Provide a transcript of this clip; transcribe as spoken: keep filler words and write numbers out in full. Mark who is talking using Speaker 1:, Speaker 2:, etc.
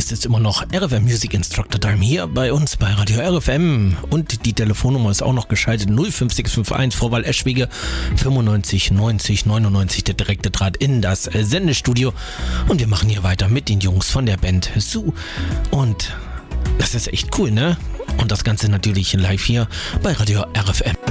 Speaker 1: Es ist immer noch R F M Music Instructor Time hier bei uns bei Radio R F M und die Telefonnummer ist auch noch geschaltet null fünf sechs fünf eins Vorwahl Eschwege fünfundneunzig neunzig neunundneunzig, der direkte Draht in das Sendestudio und wir machen hier weiter mit den Jungs von der Band Su und das ist echt cool, ne? Und das Ganze natürlich live hier bei Radio R F M.